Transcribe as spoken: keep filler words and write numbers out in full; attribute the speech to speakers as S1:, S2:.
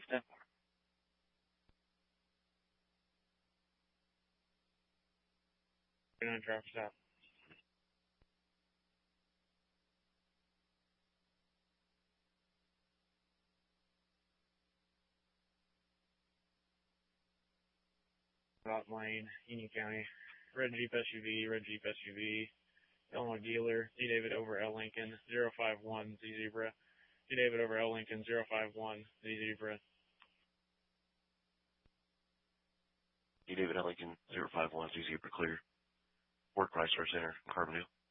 S1: ten. Gonna drop stop. Route lane, Union County. Red Jeep S U V, red Jeep S U V. Illinois dealer, D David over L Lincoln, zero five one Z Zebra. D David over L Lincoln, zero five one Z Zebra.
S2: D David L Lincoln, zero five one Z Zebra clear. Ford Chrysler Center, Carbondale.